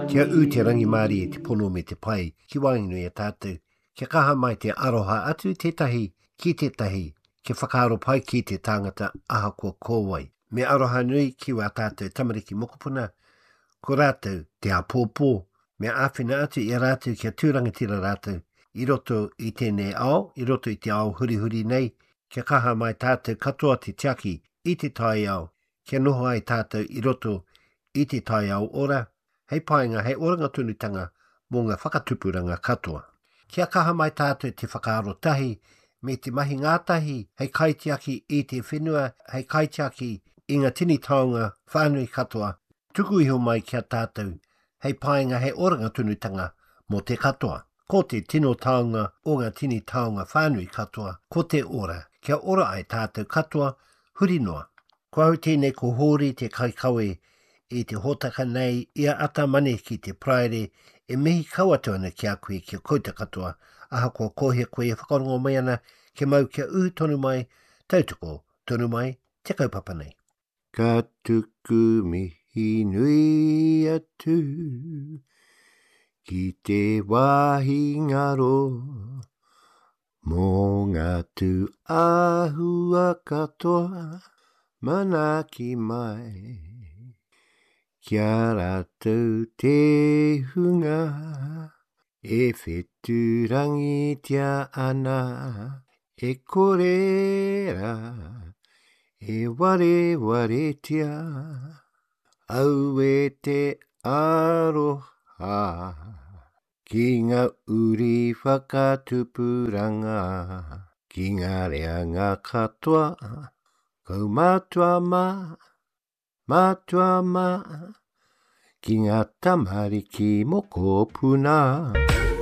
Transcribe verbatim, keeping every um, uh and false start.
Kia u te rangi Māori e te pono me te pai, ki wainui e tātou. Kia kaha mai te aroha atu tētahi ki tētahi, ke whakaaro pai ki te tāngata ahakoa kōwai. Me aroha nui ki wā tātou tamariki mokopuna, ko rātou te apōpō, me āwhina atu i rātou kia tūrangatira rātou, i roto i tēnei ao, i roto i te ao huri huri nei, kia kaha mai tātou katoa te tiaki i te tai ao, kia noho ai tātou i roto i te tai ao ora, hei painga, hei oranga tunutanga mō ngā whakatupuranga katoa. Kia kaha mai tātou te whakaaro tahi, me te mahi ngātahi, hei kaitiaki i te whenua, hei kaitiaki i ngā tini taonga whānui katoa, tuku iho mai kia tātou, hei painga, hei oranga tunutanga mō te katoa. Ko te tino taonga o ngā tini taonga whānui katoa, ko te ora, kia ora ai tātou katoa, huri noa. Kua hau tēnei ko hōri te kaikawe i te hōtaka nei, ia ata mane ki te praere, e mihi kauatuana ki a koe kia kouta katoa, aha kua kohia koe e whakarongo mai ana, ke mau kia u tonu mai, tautoko tonu mai, te kaupapa nei. Ka tuku mihi nui atu, ki te wāhi ngaro, mō ngā tū āhua katoa, mana ki mai. Kia rātou te hunga, e wheturangi tia ana, e korera, e ware ware tia, au e te aroha, ki ngā uri whakatupuranga, ki ngā reanga katoa, kau mātua mā, mātua mā, ki ngā tamariki mokopuna.